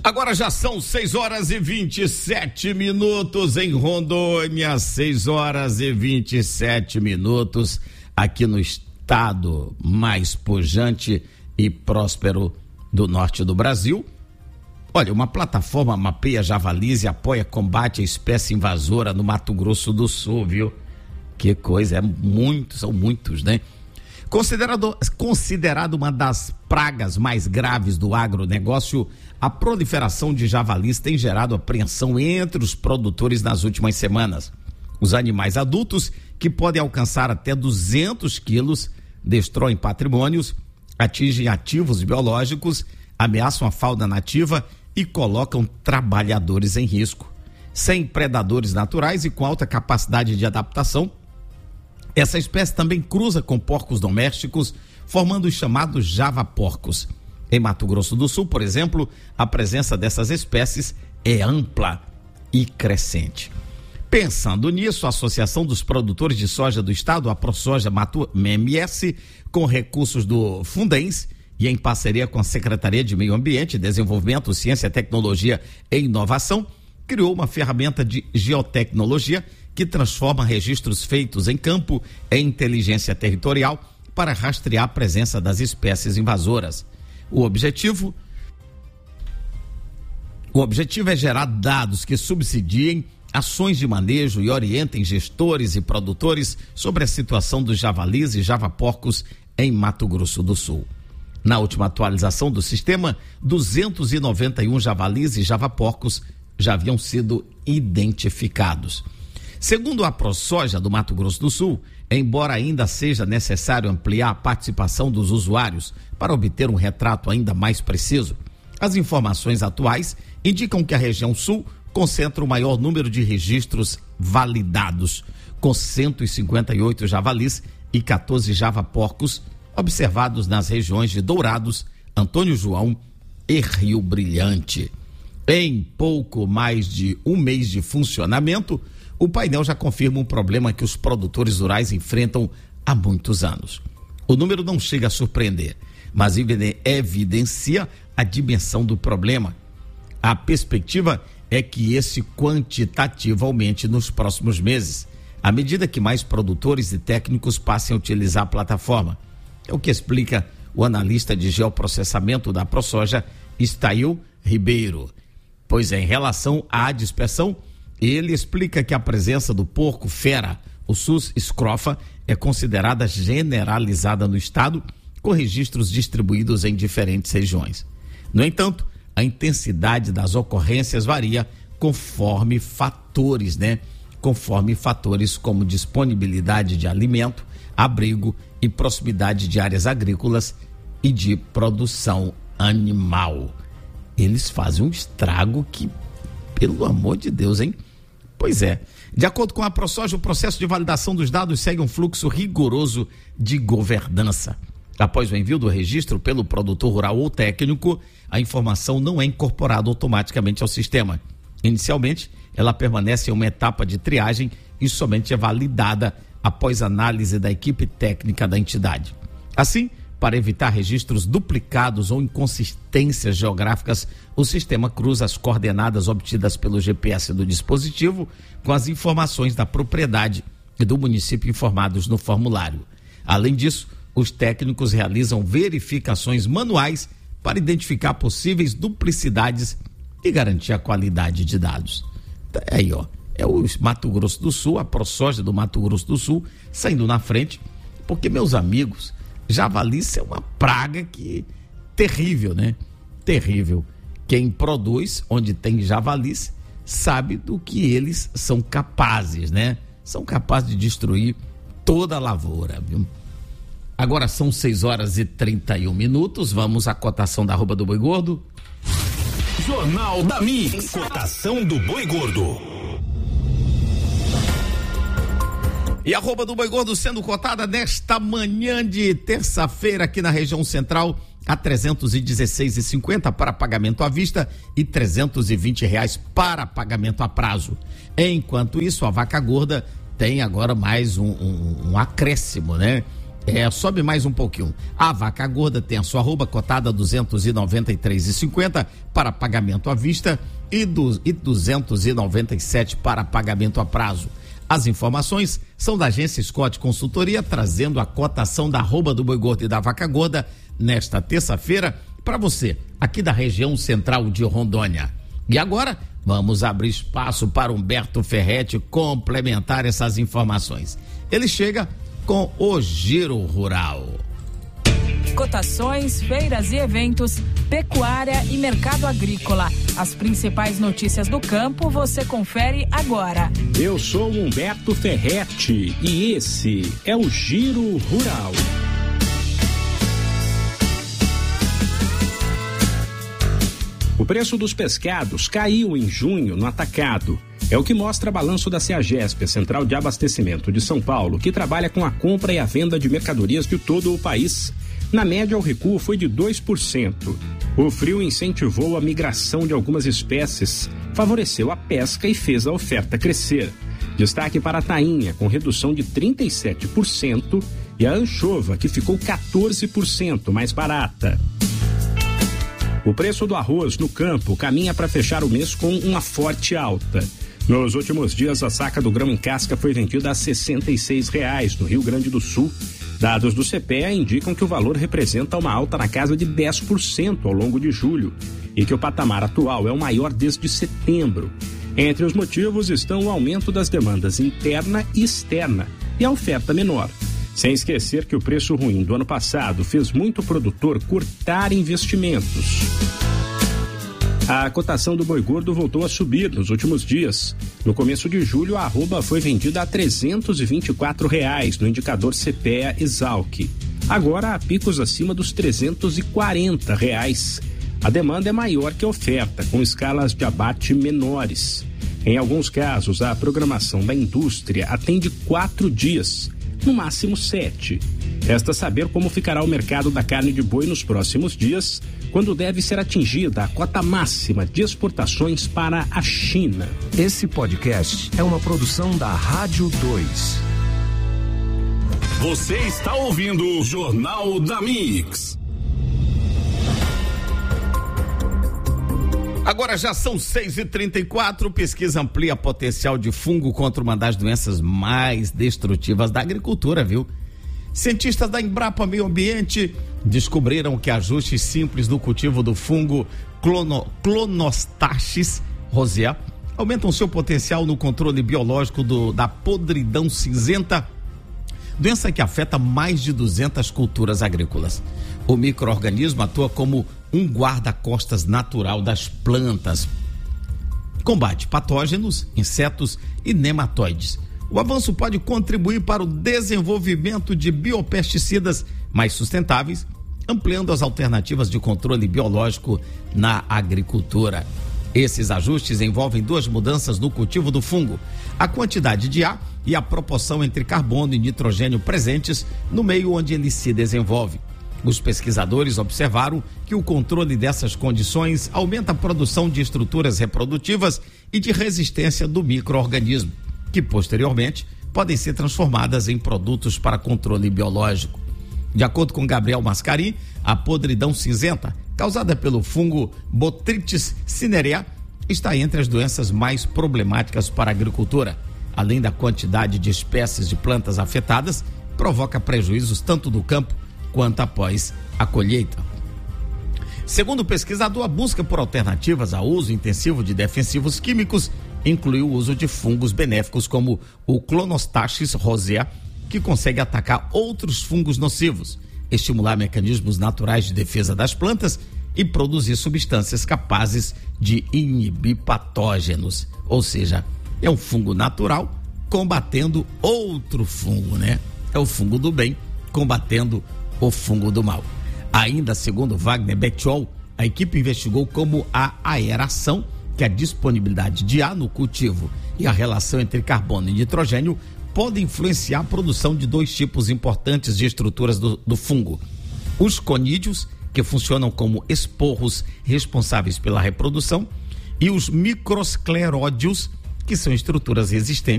Agora já são 6h27 em Rondônia, 6h27 aqui no estado mais pujante e próspero do norte do Brasil. Olha, uma plataforma mapeia javalis e apoia combate à espécie invasora no Mato Grosso do Sul, viu? Que coisa, são muitos, né? Considerado uma das pragas mais graves do agronegócio, a proliferação de javalis tem gerado apreensão entre os produtores nas últimas semanas. Os animais adultos, que podem alcançar até 200 quilos, destroem patrimônios, atingem ativos biológicos, ameaçam a fauna nativa e colocam trabalhadores em risco. Sem predadores naturais e com alta capacidade de adaptação, essa espécie também cruza com porcos domésticos, formando os chamados javaporcos. Em Mato Grosso do Sul, por exemplo, a presença dessas espécies é ampla e crescente. Pensando nisso, a Associação dos Produtores de Soja do Estado, a ProSoja Mato MS, com recursos do Fundens e em parceria com a Secretaria de Meio Ambiente, Desenvolvimento, Ciência, Tecnologia e Inovação, criou uma ferramenta de geotecnologia que transforma registros feitos em campo em inteligência territorial para rastrear a presença das espécies invasoras. O objetivo é gerar dados que subsidiem ações de manejo e orientem gestores e produtores sobre a situação dos javalis e javaporcos em Mato Grosso do Sul. Na última atualização do sistema, 291 javalis e javaporcos já haviam sido identificados. Segundo a ProSoja do Mato Grosso do Sul, embora ainda seja necessário ampliar a participação dos usuários para obter um retrato ainda mais preciso, as informações atuais indicam que a região sul concentra o maior número de registros validados, com 158 javalis e 14 javaporcos observados nas regiões de Dourados, Antônio João e Rio Brilhante. Em pouco mais de um mês de funcionamento, o painel já confirma um problema que os produtores rurais enfrentam há muitos anos. O número não chega a surpreender, mas evidencia a dimensão do problema. A perspectiva é que esse quantitativo aumente nos próximos meses, à medida que mais produtores e técnicos passem a utilizar a plataforma. É o que explica o analista de geoprocessamento da ProSoja, Estail Ribeiro. Pois é, em relação à dispersão, ele explica que a presença do porco fera, o sus scrofa, é considerada generalizada no estado, com registros distribuídos em diferentes regiões. No entanto, a intensidade das ocorrências varia conforme fatores, Conforme fatores como disponibilidade de alimento, abrigo e proximidade de áreas agrícolas e de produção animal. Eles fazem um estrago que, pelo amor de Deus, hein? Pois é. De acordo com a ProSoja, o processo de validação dos dados segue um fluxo rigoroso de governança. Após o envio do registro pelo produtor rural ou técnico, a informação não é incorporada automaticamente ao sistema. Inicialmente, ela permanece em uma etapa de triagem e somente é validada após análise da equipe técnica da entidade. Assim, para evitar registros duplicados ou inconsistências geográficas, o sistema cruza as coordenadas obtidas pelo GPS do dispositivo com as informações da propriedade e do município informados no formulário. Além disso, os técnicos realizam verificações manuais para identificar possíveis duplicidades e garantir a qualidade de dados. Aí, é o Mato Grosso do Sul, a ProSoja do Mato Grosso do Sul, saindo na frente, porque, meus amigos, javalis é uma praga que terrível, Terrível. Quem produz, onde tem javalis, sabe do que eles são capazes, São capazes de destruir toda a lavoura, viu? Agora são 6h31. Vamos à cotação da arroba do Boi Gordo. Jornal da Mix, cotação do Boi Gordo. E a arroba do Boi Gordo sendo cotada nesta manhã de terça-feira aqui na região central a R$ 316,50 para pagamento à vista e R$ 320 para pagamento a prazo. Enquanto isso, a vaca gorda tem agora mais um acréscimo, Sobe mais um pouquinho. A vaca gorda tem a sua arroba cotada 293,50 para pagamento à vista e 297 para pagamento a prazo. As informações são da agência Scott Consultoria, trazendo a cotação da arroba do boi gordo e da vaca gorda nesta terça-feira para você, aqui da região central de Rondônia. E agora, vamos abrir espaço para Humberto Ferretti complementar essas informações. Ele chega com o Giro Rural. Cotações, feiras e eventos, pecuária e mercado agrícola. As principais notícias do campo você confere agora. Eu sou Humberto Ferretti e esse é o Giro Rural. O preço dos pescados caiu em junho no atacado. É o que mostra balanço da CEAGESP, a Central de Abastecimento de São Paulo, que trabalha com a compra e a venda de mercadorias de todo o país. Na média, o recuo foi de 2%. O frio incentivou a migração de algumas espécies, favoreceu a pesca e fez a oferta crescer. Destaque para a tainha, com redução de 37%, e a anchova, que ficou 14% mais barata. O preço do arroz no campo caminha para fechar o mês com uma forte alta. Nos últimos dias, a saca do grão em casca foi vendida a R$ 66,00 no Rio Grande do Sul. Dados do CPEA indicam que o valor representa uma alta na casa de 10% ao longo de julho e que o patamar atual é o maior desde setembro. Entre os motivos estão o aumento das demandas interna e externa e a oferta menor. Sem esquecer que o preço ruim do ano passado fez muito produtor cortar investimentos. A cotação do boi gordo voltou a subir nos últimos dias. No começo de julho, a arroba foi vendida a R$ 324,00 no indicador CPEA-Exalc. Agora há picos acima dos R$ 340,00. A demanda é maior que a oferta, com escalas de abate menores. Em alguns casos, a programação da indústria atende 4 dias, no máximo 7. Resta saber como ficará o mercado da carne de boi nos próximos dias, quando deve ser atingida a cota máxima de exportações para a China. Esse podcast é uma produção da Rádio 2. Você está ouvindo o Jornal da Mix. Agora já são 6h34, pesquisa amplia potencial de fungo contra uma das doenças mais destrutivas da agricultura, viu? Cientistas da Embrapa Meio Ambiente descobriram que ajustes simples no cultivo do fungo Clonostasis rosea aumentam seu potencial no controle biológico da podridão cinzenta, doença que afeta mais de 200 culturas agrícolas. O micro-organismo atua como um guarda-costas natural das plantas. Combate patógenos, insetos e nematóides. O avanço pode contribuir para o desenvolvimento de biopesticidas mais sustentáveis, ampliando as alternativas de controle biológico na agricultura. Esses ajustes envolvem 2 mudanças no cultivo do fungo: a quantidade de ar e a proporção entre carbono e nitrogênio presentes no meio onde ele se desenvolve. Os pesquisadores observaram que o controle dessas condições aumenta a produção de estruturas reprodutivas e de resistência do micro-organismo, que posteriormente podem ser transformadas em produtos para controle biológico. De acordo com Gabriel Mascarim, a podridão cinzenta, causada pelo fungo Botrytis cinerea, está entre as doenças mais problemáticas para a agricultura. Além da quantidade de espécies de plantas afetadas, provoca prejuízos tanto do campo quanto após a colheita. Segundo o pesquisador, a busca por alternativas ao uso intensivo de defensivos químicos inclui o uso de fungos benéficos como o Clonostasis rosea, que consegue atacar outros fungos nocivos, estimular mecanismos naturais de defesa das plantas e produzir substâncias capazes de inibir patógenos. Ou seja, é um fungo natural combatendo outro fungo, né? É o fungo do bem combatendo o fungo do mal. Ainda segundo Wagner Bettiol, a equipe investigou como a aeração, que é a disponibilidade de ar no cultivo, e a relação entre carbono e nitrogênio podem influenciar a produção de 2 tipos importantes de estruturas do fungo: os conídeos, que funcionam como esporros responsáveis pela reprodução, e os microscleródios, que são estruturas resistentes